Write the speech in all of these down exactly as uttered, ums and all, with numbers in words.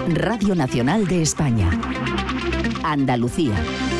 Radio Nacional de España. Andalucía.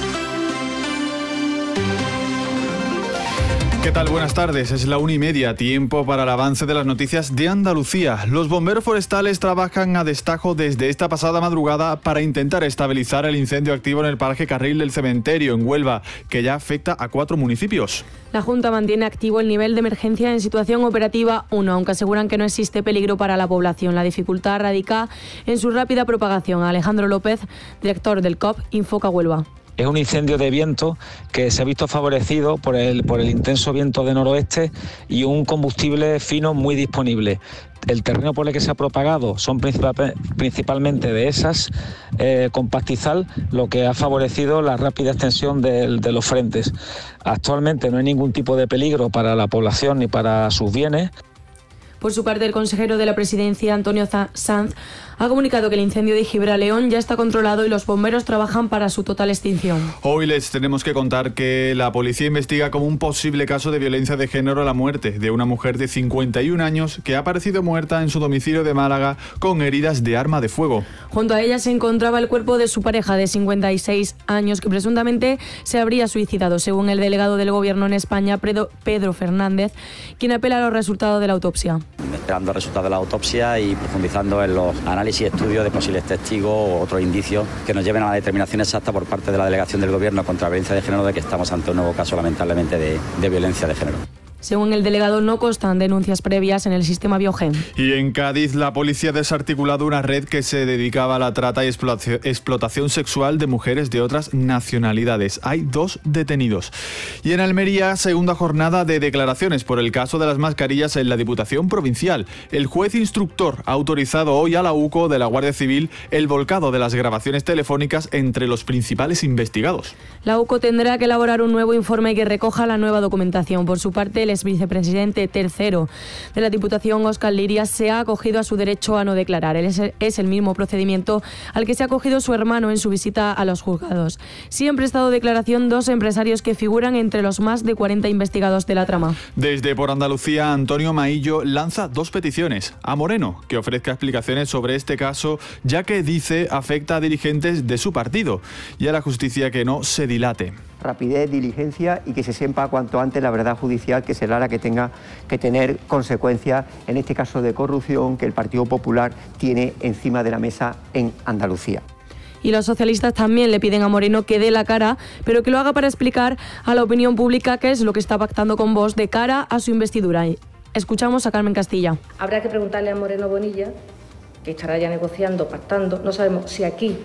¿Qué tal? Buenas tardes. Es la una y media, tiempo para el avance de las noticias de Andalucía. Los bomberos forestales trabajan a destajo desde esta pasada madrugada para intentar estabilizar el incendio activo en el paraje Carril del Cementerio, en Huelva, que ya afecta a cuatro municipios. La Junta mantiene activo el nivel de emergencia en situación operativa uno, aunque aseguran que no existe peligro para la población. La dificultad radica en su rápida propagación. Alejandro López, director del C O P, Infoca Huelva. Es un incendio de viento que se ha visto favorecido por el, por el intenso viento de noroeste y un combustible fino muy disponible. El terreno por el que se ha propagado son principal, principalmente dehesas eh, con pastizal, lo que ha favorecido la rápida extensión de, de los frentes. Actualmente no hay ningún tipo de peligro para la población ni para sus bienes. Por su parte, el consejero de la Presidencia, Antonio Sanz, ha comunicado que el incendio de Gibraleón ya está controlado y los bomberos trabajan para su total extinción. Hoy les tenemos que contar que la policía investiga como un posible caso de violencia de género la muerte de una mujer de cincuenta y un años que ha aparecido muerta en su domicilio de Málaga con heridas de arma de fuego. Junto a ella se encontraba el cuerpo de su pareja de cincuenta y seis años que presuntamente se habría suicidado, según el delegado del Gobierno en España, Pedro Fernández, quien apela a los resultados de la autopsia. Esperando resultados de la autopsia y profundizando en los análisis y estudios de posibles testigos o otros indicios que nos lleven a la determinación exacta por parte de la delegación del Gobierno contra la violencia de género de que estamos ante un nuevo caso, lamentablemente, de, de violencia de género. Según el delegado, no constan denuncias previas en el sistema Biogen. Y en Cádiz, la policía ha desarticulado una red que se dedicaba a la trata y explotación sexual de mujeres de otras nacionalidades. Hay dos detenidos. Y en Almería, segunda jornada de declaraciones por el caso de las mascarillas en la Diputación Provincial. El juez instructor ha autorizado hoy a la U C O de la Guardia Civil el volcado de las grabaciones telefónicas entre los principales investigados. La U C O tendrá que elaborar un nuevo informe que recoja la nueva documentación. Por su parte, el exvicepresidente tercero de la Diputación, Óscar Liria, se ha acogido a su derecho a no declarar. Es, es el mismo procedimiento al que se ha acogido su hermano en su visita a los juzgados. Sí han prestado declaración dos empresarios que figuran entre los más de cuarenta investigados de la trama. Desde Por Andalucía, Antonio Maillo lanza dos peticiones. A Moreno, que ofrezca explicaciones sobre este caso, ya que dice afecta a dirigentes de su partido, y a la justicia que no se dilate. Rapidez, diligencia y que se sepa cuanto antes la verdad judicial, que será la que tenga que tener consecuencias en este caso de corrupción que el Partido Popular tiene encima de la mesa en Andalucía. Y los socialistas también le piden a Moreno que dé la cara, pero que lo haga para explicar a la opinión pública qué es lo que está pactando con Vox de cara a su investidura. Escuchamos a Carmen Castilla. Habrá que preguntarle a Moreno Bonilla, que estará ya negociando, pactando, no sabemos si aquí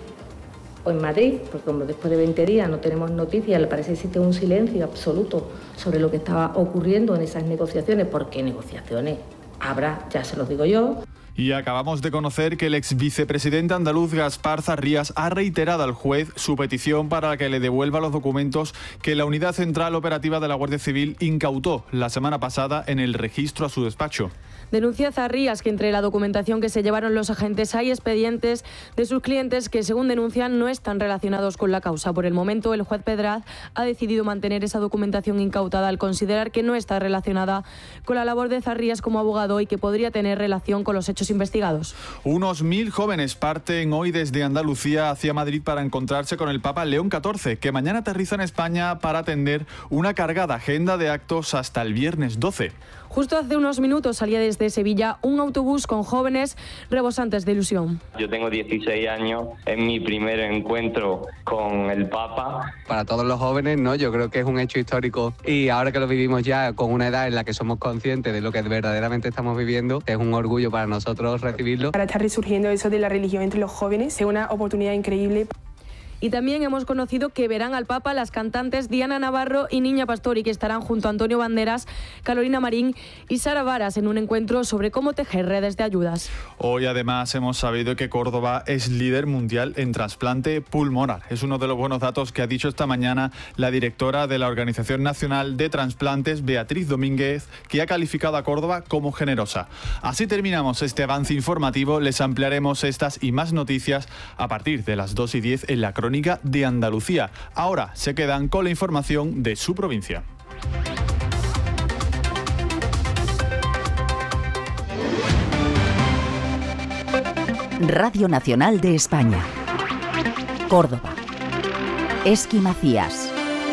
o en Madrid, porque como después de veinte días no tenemos noticias, le parece que existe un silencio absoluto sobre lo que estaba ocurriendo en esas negociaciones, porque negociaciones habrá, ya se los digo yo. Y acabamos de conocer que el ex vicepresidente andaluz Gaspar Zarrías ha reiterado al juez su petición para que le devuelva los documentos que la Unidad Central Operativa de la Guardia Civil incautó la semana pasada en el registro a su despacho. Denuncia Zarrías que entre la documentación que se llevaron los agentes hay expedientes de sus clientes que, según denuncian, no están relacionados con la causa. Por el momento, el juez Pedraz ha decidido mantener esa documentación incautada al considerar que no está relacionada con la labor de Zarrías como abogado y que podría tener relación con los hechos investigados. Unos mil jóvenes parten hoy desde Andalucía hacia Madrid para encontrarse con el Papa León catorce, que mañana aterriza en España para atender una cargada agenda de actos hasta el viernes doce. Justo hace unos minutos salía desde Sevilla un autobús con jóvenes rebosantes de ilusión. Yo tengo dieciséis años, es mi primer encuentro con el Papa. Para todos los jóvenes, ¿no? Yo creo que es un hecho histórico y ahora que lo vivimos ya con una edad en la que somos conscientes de lo que verdaderamente estamos viviendo, es un orgullo para nosotros recibirlo. Para estar resurgiendo eso de la religión entre los jóvenes, es una oportunidad increíble. Y también hemos conocido que verán al Papa las cantantes Diana Navarro y Niña Pastori, que estarán junto a Antonio Banderas, Carolina Marín y Sara Varas en un encuentro sobre cómo tejer redes de ayudas. Hoy además hemos sabido que Córdoba es líder mundial en trasplante pulmonar. Es uno de los buenos datos que ha dicho esta mañana la directora de la Organización Nacional de Transplantes, Beatriz Domínguez, que ha calificado a Córdoba como generosa. Así terminamos este avance informativo. Les ampliaremos estas y más noticias a partir de las dos y diez en la crónica de Andalucía. Ahora se quedan con la información de su provincia. Radio Nacional de España. Córdoba. Esqui Macías.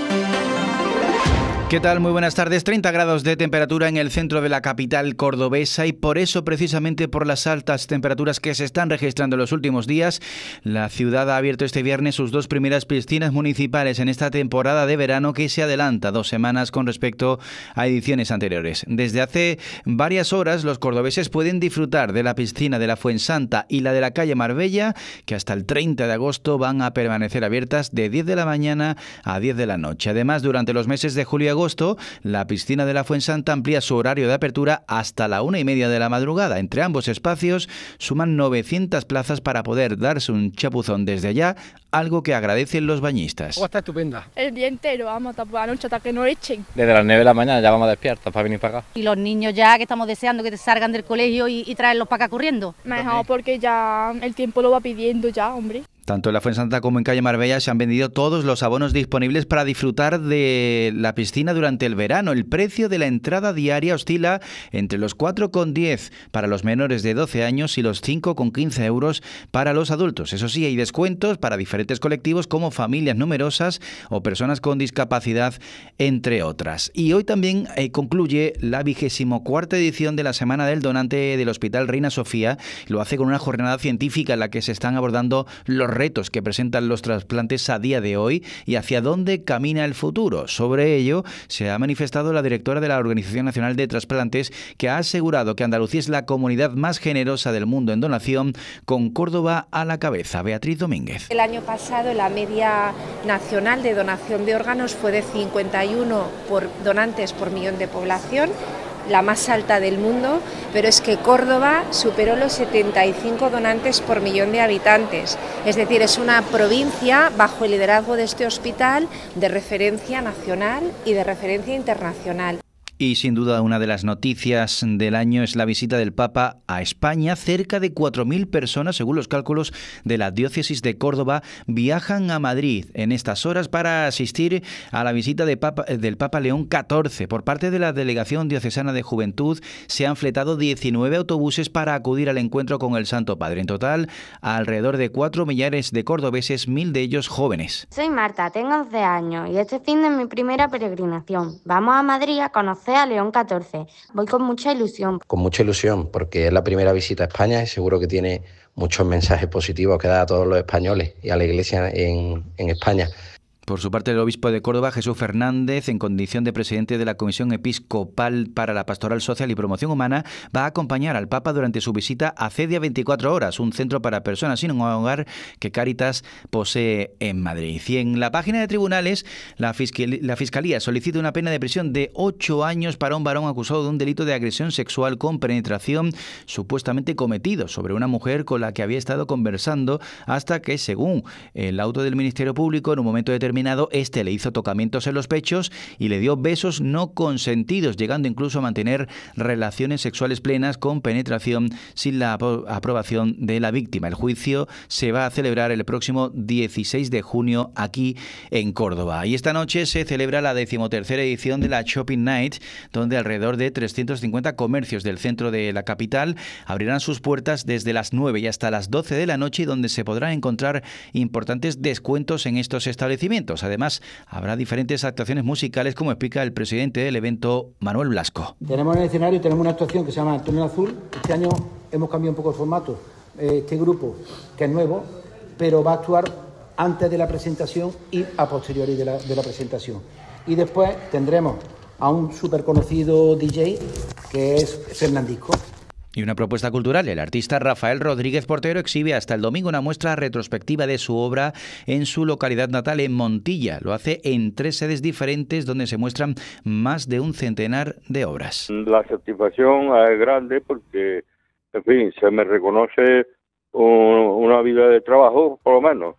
¿Qué tal? Muy buenas tardes. treinta grados de temperatura en el centro de la capital cordobesa y por eso, precisamente por las altas temperaturas que se están registrando en los últimos días, la ciudad ha abierto este viernes sus dos primeras piscinas municipales en esta temporada de verano que se adelanta dos semanas con respecto a ediciones anteriores. Desde hace varias horas los cordobeses pueden disfrutar de la piscina de la Fuensanta y la de la calle Marbella, que hasta el treinta de agosto van a permanecer abiertas de diez de la mañana a diez de la noche. Además, durante los meses de julio y agosto, agosto, la piscina de la Fuensanta amplía su horario de apertura hasta la una y media de la madrugada. Entre ambos espacios suman novecientas plazas para poder darse un chapuzón desde allá, algo que agradecen los bañistas. Oh, está estupenda. El día entero, vamos, hasta por la noche, hasta que no echen. Desde las nueve de la mañana ya vamos despiertos para venir para acá. Y los niños ya que estamos deseando que salgan del colegio y, y traerlos para acá corriendo. Mejor porque ya el tiempo lo va pidiendo ya, hombre. Tanto en la Fuensanta como en calle Marbella se han vendido todos los abonos disponibles para disfrutar de la piscina durante el verano. El precio de la entrada diaria oscila entre los cuatro con diez para los menores de doce años y los cinco con quince euros para los adultos. Eso sí, hay descuentos para diferentes colectivos como familias numerosas o personas con discapacidad, entre otras. Y hoy también eh, concluye la vigésimo cuarta edición de la Semana del Donante del Hospital Reina Sofía. Lo hace con una jornada científica en la que se están abordando los retos que presentan los trasplantes a día de hoy y hacia dónde camina el futuro. Sobre ello se ha manifestado la directora de la Organización Nacional de Trasplantes, que ha asegurado que Andalucía es la comunidad más generosa del mundo en donación, con Córdoba a la cabeza. Beatriz Domínguez. El año pasado la media nacional de donación de órganos fue de cincuenta y uno por donantes por millón de población, la más alta del mundo, pero es que Córdoba superó los setenta y cinco donantes por millón de habitantes. Es decir, es una provincia bajo el liderazgo de este hospital de referencia nacional y de referencia internacional. Y sin duda una de las noticias del año es la visita del Papa a España. Cerca de cuatro mil personas, según los cálculos de la diócesis de Córdoba, viajan a Madrid en estas horas para asistir a la visita de Papa, del Papa León catorce. Por parte de la Delegación Diocesana de Juventud se han fletado diecinueve autobuses para acudir al encuentro con el Santo Padre. En total, alrededor de cuatro millares de cordobeses, mil de ellos jóvenes. Soy Marta, tengo once años y este fin de mi primera peregrinación. Vamos a Madrid a conocer a León catorce. Voy con mucha ilusión. Con mucha ilusión, porque es la primera visita a España y seguro que tiene muchos mensajes positivos que dar a todos los españoles y a la Iglesia en, en España. Por su parte, el obispo de Córdoba, Jesús Fernández, en condición de presidente de la Comisión Episcopal para la Pastoral Social y Promoción Humana, va a acompañar al Papa durante su visita a Cedia veinticuatro horas, un centro para personas sin hogar que Cáritas posee en Madrid. Y en la página de tribunales, la, fiscal, la Fiscalía solicita una pena de prisión de ocho años para un varón acusado de un delito de agresión sexual con penetración supuestamente cometido sobre una mujer con la que había estado conversando hasta que, según el auto del Ministerio Público, en un momento determinado, este le hizo tocamientos en los pechos y le dio besos no consentidos, llegando incluso a mantener relaciones sexuales plenas con penetración sin la aprobación de la víctima. El juicio se va a celebrar el próximo dieciséis de junio aquí en Córdoba. Y esta noche se celebra la decimotercera edición de la Shopping Night, donde alrededor de trescientos cincuenta comercios del centro de la capital abrirán sus puertas desde las nueve y hasta las doce de la noche, y donde se podrán encontrar importantes descuentos en estos establecimientos. Además, habrá diferentes actuaciones musicales, como explica el presidente del evento, Manuel Blasco. Tenemos en el escenario, tenemos una actuación que se llama Túnel Azul. Este año hemos cambiado un poco el formato. Este grupo, que es nuevo, pero va a actuar antes de la presentación y a posteriori de la, de la presentación. Y después tendremos a un súper conocido D J, que es Fernandisco. Y una propuesta cultural. El artista Rafael Rodríguez Portero exhibe hasta el domingo una muestra retrospectiva de su obra en su localidad natal, en Montilla. Lo hace en tres sedes diferentes, donde se muestran más de un centenar de obras. La satisfacción es grande porque, en fin, se me reconoce un, una vida de trabajo, por lo menos.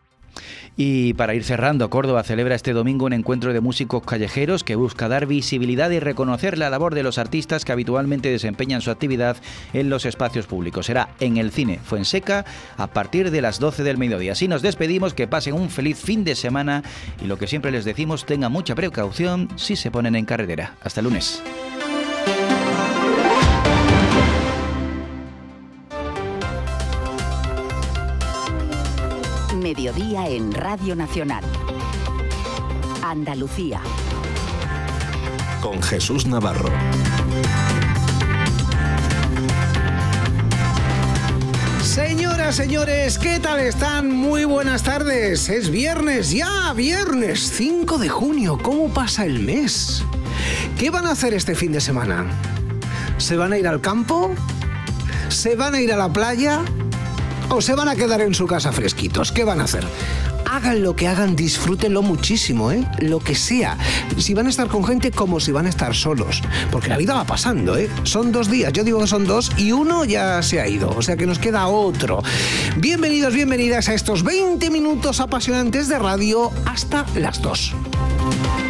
Y para ir cerrando, Córdoba celebra este domingo un encuentro de músicos callejeros que busca dar visibilidad y reconocer la labor de los artistas que habitualmente desempeñan su actividad en los espacios públicos. Será en el Cine Fuenseca a partir de las doce del mediodía. Así nos despedimos, que pasen un feliz fin de semana y, lo que siempre les decimos, tengan mucha precaución si se ponen en carretera. Hasta el lunes. Mediodía en Radio Nacional. Andalucía. Con Jesús Navarro. Señoras, señores, ¿qué tal están? Muy buenas tardes. Es viernes, ya viernes, cinco de junio. ¿Cómo pasa el mes? ¿Qué van a hacer este fin de semana? ¿Se van a ir al campo? ¿Se van a ir a la playa? ¿O se van a quedar en su casa fresquitos? ¿Qué van a hacer? Hagan lo que hagan, disfrútenlo muchísimo, ¿eh? Lo que sea. Si van a estar con gente, como si van a estar solos. Porque la vida va pasando, ¿eh? Son dos días, yo digo que son dos, y uno ya se ha ido. O sea que nos queda otro. Bienvenidos, bienvenidas a estos veinte minutos apasionantes de radio hasta las dos.